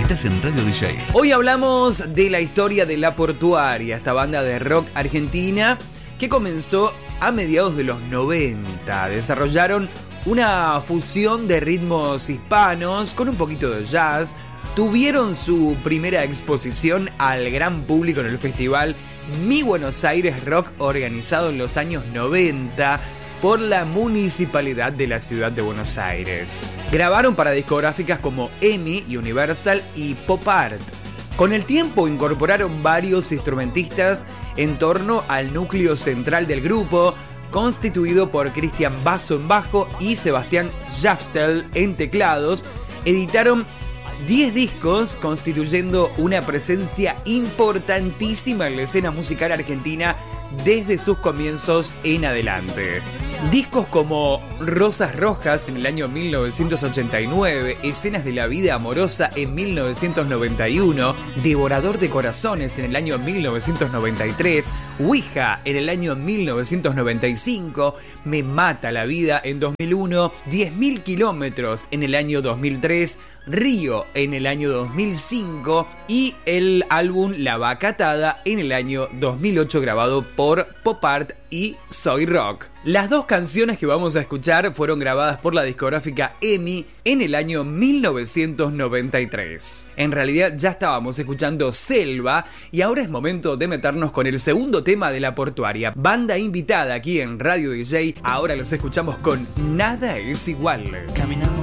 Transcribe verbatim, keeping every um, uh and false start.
Estás en Radio D J. Hoy hablamos de la historia de La Portuaria, esta banda de rock argentina que comenzó a mediados de los noventa. Desarrollaron una fusión de ritmos hispanos con un poquito de jazz. Tuvieron su primera exposición al gran público en el festival Mi Buenos Aires Rock, organizado en los años noventa por la Municipalidad de la Ciudad de Buenos Aires. Grabaron para discográficas como EMI, Universal y Pop Art. Con el tiempo incorporaron varios instrumentistas en torno al núcleo central del grupo, constituido por Cristian Basso en bajo y Sebastián Yaftel en teclados. Editaron diez discos, constituyendo una presencia importantísima en la escena musical argentina desde sus comienzos en adelante. Discos como Rosas Rojas en el año mil novecientos ochenta y nueve, Escenas de la Vida Amorosa en mil novecientos noventa y uno, Devorador de Corazones en el año mil novecientos noventa y tres, Ouija en el año mil novecientos noventa y cinco, Me Mata la Vida en dos mil uno, diez mil kilómetros en el año dos mil tres, Río en el año dos mil cinco y el álbum La Vaca Atada en el año dos mil ocho, grabado por Pop Art y Soy Rock. Las dos canciones que vamos a escuchar fueron grabadas por la discográfica EMI en el año mil novecientos noventa y tres. En realidad ya estábamos escuchando Selva y ahora es momento de meternos con el segundo tema de La Portuaria. Banda invitada aquí en Radio D J, ahora los escuchamos con Nada es Igual. Caminando